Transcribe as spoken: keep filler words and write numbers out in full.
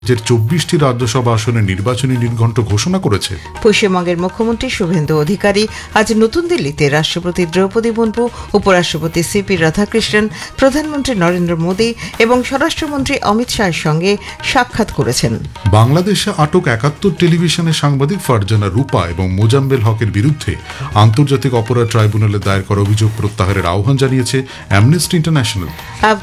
যে চব্বিশটি রাজ্যসভা আসনে নির্বাচনী নির্ঘণ্ট ঘোষণা করেছে। পশ্চিমবঙ্গের মুখ্যমন্ত্রী শুভেন্দু অধিকারী আজ নতুন দিল্লিতে রাষ্ট্রপতি দ্রৌপদী মুর্মু, উপরাষ্ট্রপতি সিপি রাধাকৃষ্ণন, প্রধানমন্ত্রী নরেন্দ্র মোদী এবং স্বরাষ্ট্রমন্ত্রী অমিত শাহের সঙ্গে সাক্ষাৎ করেছেন। বাংলাদেশে আটক একাত্তর টেলিভিশনের সাংবাদিক ফারজানা রূপা এবং মোজাম্মেল হকের বিরুদ্ধে আন্তর্জাতিক অপরাধ ট্রাইব্যুনালে দায়ের করা অভিযোগ প্রত্যাহারের আহ্বান জানিয়েছে অ্যামনেস্টি ইন্টারন্যাশনাল।